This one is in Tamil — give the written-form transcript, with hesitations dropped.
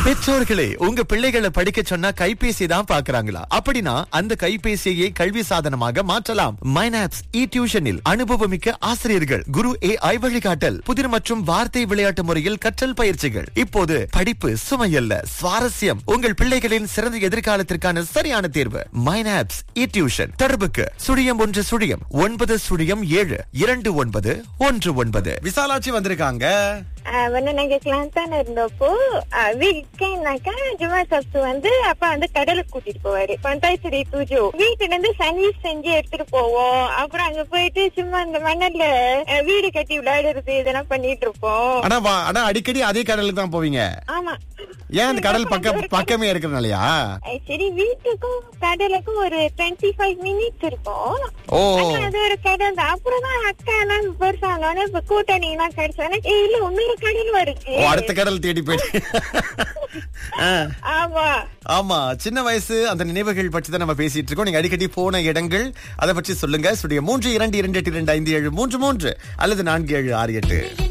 பெற்றோர்களே, உங்க பிள்ளைகளை படிக்க சொன்னா கைபேசி தான் பாக்குறாங்களா? அப்படின்னா அந்த கைபேசியை கல்வி சாதனமாக மாற்றலாம். மைனாப்ஸ் இ டியூஷனில் அனுபவமிக்க ஆசிரியர்கள், குரு AI வழிகாட்டல், புதிர் மற்றும் வார்த்தை விளையாட்டு முறையில் கற்றல் பயிற்சிகள். இப்போது படிப்பு சுமையல்ல, சுவாரஸ்யம். உங்கள் பிள்ளைகளின் சிறந்த எதிர்காலத்திற்கான சரியான தேர்வு மைனாப்ஸ் இ டியூஷன். தொடர்புக்கு 01 0 7 2919. விசாலாட்சி வந்திருக்காங்க. நாங்க கிளாந்தான் இருந்தப்போ வீக்கெண்ட்னாக்கா ஜும்மா சப்து அப்பா கடலுக்கு கூட்டிட்டு போவாரு. பந்தாய்த்துறை தூஜோ வீட்டுல இருந்து சர்வீஸ் செஞ்சு எடுத்துட்டு போவோம். அப்புறம் அங்க போயிட்டு சும்மா அந்த மணல்ல வீடு கட்டி விளையாடுறது இதெல்லாம் பண்ணிட்டு இருப்போம். ஆனா அடிக்கடி அதே கடலுக்கு தான் போவீங்க? ஆமா. ஏன் அந்த கடல் பக்கமே இருக்கிறனாலயா? சரி, வீட்டுக்கும் கடலுக்கும் ஒரு 25 மினிட்ஸ் இருக்கும். அது ஒரு கடல் தான். அப்புறம் தான் அக்கா எல்லாம் பெருசானோன்னு இப்ப கூட்டணி எல்லாம் கிடைச்சானே இல்ல இன்னொரு கடலும் இருக்கு. அடுத்த கடல் தேடி போயிட்டு. ஆமா ஆமா, சின்ன வயசு அந்த நினைவுகள் பற்றி தான் நம்ம பேசிட்டு இருக்கோம். நீங்க அடிக்கடி போன இடங்கள் அதை பற்றி சொல்லுங்க. 3222282573 அல்லது 4768.